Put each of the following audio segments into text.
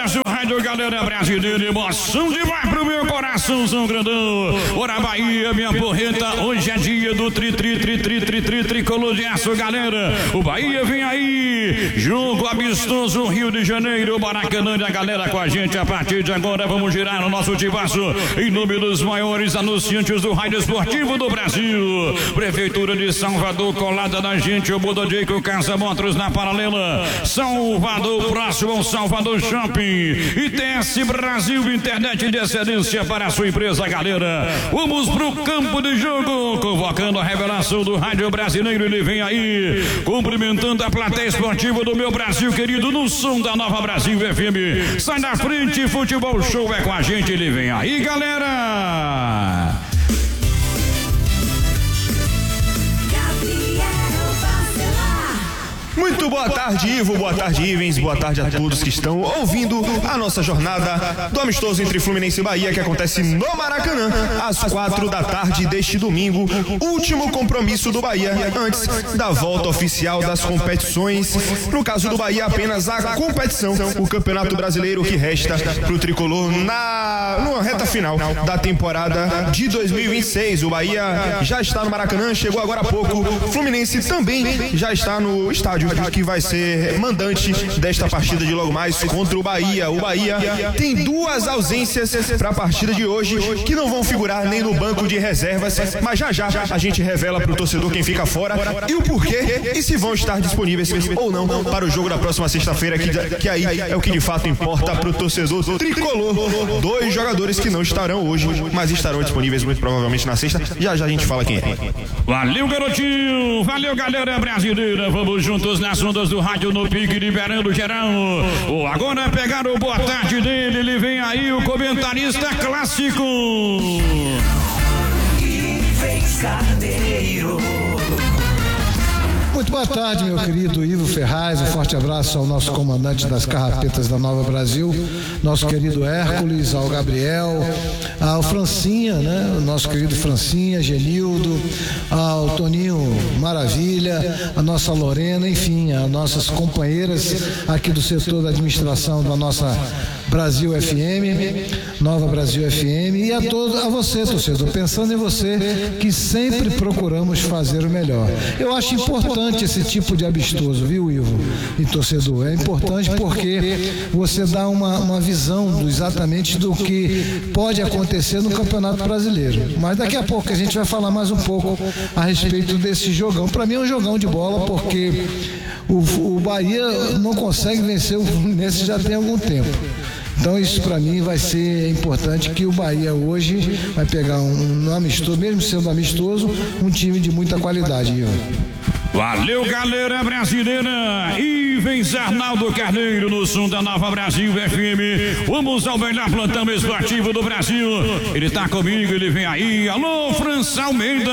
abraço, Rádio Galera Brasileira, emoção demais pro meu coração, São Grandão. Ora, Bahia, minha porreta, hoje é dia do tricolor de aço, galera. O Bahia vem aí, jogo amistoso, Rio de Janeiro, Maracanã, a galera com a gente. A partir de agora vamos girar o nosso tivaço em nome dos maiores anunciantes do rádio esportivo do Brasil. Prefeitura de Salvador, colada na gente, o Bododeco Casa Motors na paralela. Salvador, próximo ao Salvador Shopping. ITS Brasil, internet de excelência para a sua empresa, galera. Vamos pro campo de jogo, convocando a revelação do rádio brasileiro. Ele vem aí, cumprimentando a plateia esportiva do meu Brasil querido, no som da Nova Brasil FM. Sai da frente, Futebol Show é com a gente. Ele vem aí, galera. Muito boa tarde, Ivo, boa tarde, Ivens, boa tarde a todos que estão ouvindo a nossa jornada do amistoso entre Fluminense e Bahia, que acontece no Maracanã, às 4 da tarde deste domingo, último compromisso do Bahia, antes da volta oficial das competições. No caso do Bahia, apenas a competição, o Campeonato Brasileiro, que resta para o tricolor numa reta final da temporada de 2026. O Bahia já está no Maracanã, chegou agora há pouco. O Fluminense também já está no estádio, que vai ser mandante desta partida de logo mais contra o Bahia. O Bahia tem duas ausências para a partida de hoje, que não vão figurar nem no banco de reservas, mas já a gente revela para o torcedor quem fica fora e o porquê, e se vão estar disponíveis ou não para o jogo da próxima sexta-feira, que aí é o que de fato importa para o torcedor tricolor. Dois jogadores que não estarão hoje, mas estarão disponíveis muito provavelmente na sexta. Já a gente fala quem é. Valeu, garotinho, valeu, galera brasileira. Vamos juntos nas ondas do rádio, no pique, liberando geral. Agora é pegar o boa tarde dele. Ele vem aí, o comentarista clássico. Muito boa tarde, meu querido Ivo Ferraz. Um forte abraço ao nosso comandante das carrapetas da Nova Brasil, nosso querido Hércules, ao Gabriel, ao Francinha, né? O nosso querido Francinha, Genildo, ao Toninho Maravilha, a nossa Lorena, enfim, as nossas companheiras aqui do setor da administração da nossa Brasil FM, Nova Brasil FM, e a você, torcedor, pensando em você, que sempre procuramos fazer o melhor. Eu acho importante esse tipo de amistoso, viu, Ivo e torcedor? É importante porque você dá uma visão exatamente do que pode acontecer no Campeonato Brasileiro. Mas daqui a pouco a gente vai falar mais um pouco a respeito desse jogão. Para mim é um jogão de bola, porque o Bahia não consegue vencer o Fluminense já tem algum tempo. Então isso para mim vai ser importante, que o Bahia hoje vai pegar um amistoso, mesmo sendo amistoso, um time de muita qualidade, Ivo. Valeu, galera brasileira. Ivens Arnaldo Carneiro no som da Nova Brasil FM. Vamos ao melhor plantão esportivo do Brasil. Ele tá comigo, ele vem aí. Alô, França Almeida.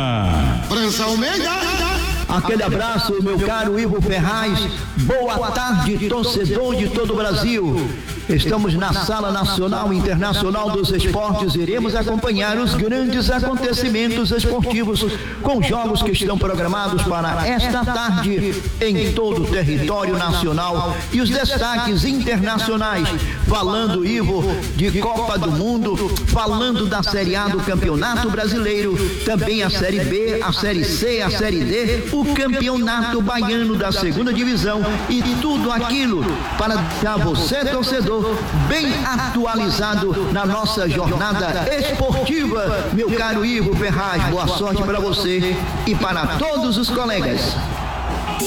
França Almeida. Aquele abraço, meu caro Ivo Ferraz. Boa tarde, torcedor de todo o Brasil. Estamos na Sala Nacional e Internacional dos Esportes. Iremos acompanhar os grandes acontecimentos esportivos com jogos que estão programados para esta tarde em todo o território nacional e os destaques internacionais. Falando, Ivo, de Copa do Mundo, falando da Série A do Campeonato Brasileiro, também a Série B, a Série C, a Série D, o Campeonato Baiano da Segunda Divisão e tudo aquilo para deixar você, torcedor, bem atualizado na nossa jornada esportiva. Meu caro Ivo Ferraz, boa sorte para você e para todos os colegas.